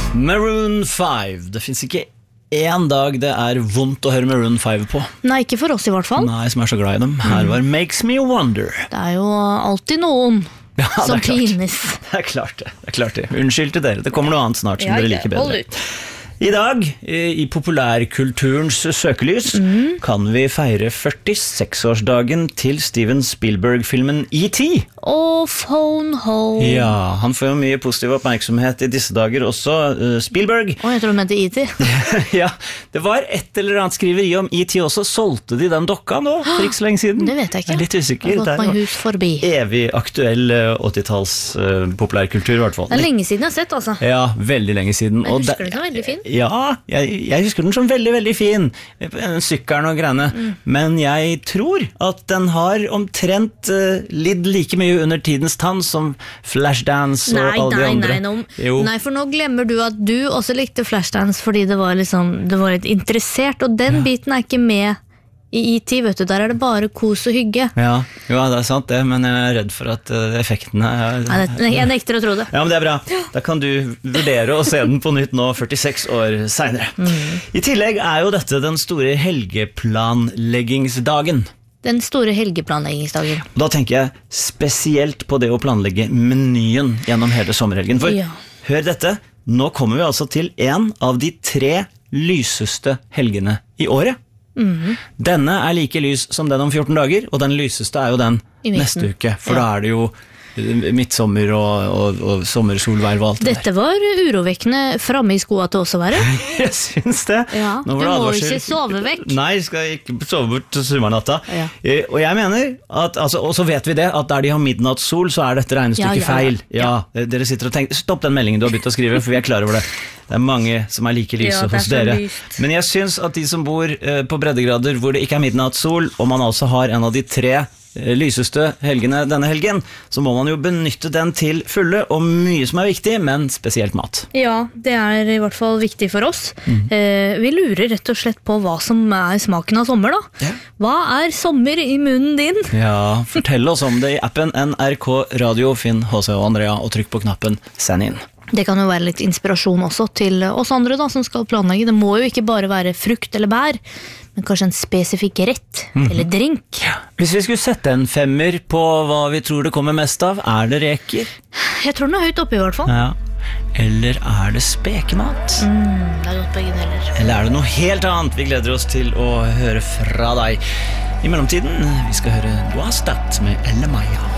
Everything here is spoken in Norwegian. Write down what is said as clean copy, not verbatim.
Maroon 5. Det finnes ikke en dag det vondt å høre Maroon 5 på. Nei, ikke for oss i hvert fall. Nei, som så glad i dem. Her var Makes Me Wonder. Det jo alltid noen som pines. Det klart det. Unnskyld til dere, det kommer noe annet snart som dere liker bedre. Hold ut. I dag, i populærkulturens søkelys, kan vi feire 46-årsdagen til Steven Spielberg-filmen E.T. Og Phone Home. Ja, han får jo mye positiv oppmerksomhet i disse dager også, Spielberg. Jeg tror du mente E.T. Ja, det var et eller annet skriveri om E.T. også. Solgte de den dokka nå, for ikke så lenge siden? Det vet jeg ikke. Jeg litt usikker. Det har gått meg hus forbi. Evig aktuell 80-talls populærkultur i hvert fall. Det lenge siden jeg har sett, altså. Ja, veldig lenge siden. Jeg husker det som veldig fin. Ja, jeg husker den som veldig, veldig fin. Sykkelen og greiene. Men jeg tror at den har omtrent lidd like mye under tidens tann som Flashdance og alle de andre. Nei, for nå glemmer du at du også likte Flashdance fordi det var litt interessert, og den biten ikke med i E.T., vet du, der det bare kos og hygge. Ja, det sant det, men jeg redd for at effektene Jeg nekter å tro det. Ja, men det bra. Da kan du vurdere å se den på nytt nå 46 år senere. I tillegg jo dette den store helgeplanleggingsdagen. Den store helgeplanleggingsdagen. Da tenker jeg spesielt på det å planlegge menyen gjennom hele sommerhelgen. For hør dette, nå kommer vi altså til en av de 3 lyseste helgene i året. Denne like lys som den om 14 dager, og den lyseste jo den neste uke, for da det jo midtsommer og sommersolverv og alt det der. Dette var urovekkende fremme i skoa til oss å være. Jeg synes det. Ja, du må ikke sove vekk. Nei, jeg skal ikke sove bort sommernatta. Og jeg mener at, og så vet vi det, at der de har midnattssol, så dette regnestykket feil. Ja, dere sitter og tenker, stopp den meldingen du har begynt å skrive, for vi klar over det. Det mange som like lyse hos dere. Men jeg synes at de som bor på breddegrader hvor det ikke midnattssol, og man altså har en av de 3 lyseste helgene denne helgen, så må man jo benytte den til fulle, og mye som viktig, men spesielt mat. Ja, det i hvert fall viktig for oss. Vi lurer rett og slett på hva som smaken av sommer da. Hva sommer i munnen din? Ja, fortell oss om det i appen NRK Radio. Finn H.C. og Andrea og trykk på knappen Send inn. Det kan jo være litt inspirasjon også til oss andre da, som skal planlegge. Det må jo ikke bare være frukt eller bær, men kanskje en spesifikk rett eller drink. Hvis vi skulle sette en 5-er på hva vi tror det kommer mest av, det reker? Jeg tror den høyt oppe i hvert fall. Ja. Eller det spekemat? Det godt begge deler. Eller det noe helt annet? Vi gleder oss til å høre fra deg. I mellomtiden, vi skal høre Wastat med Elle Maya.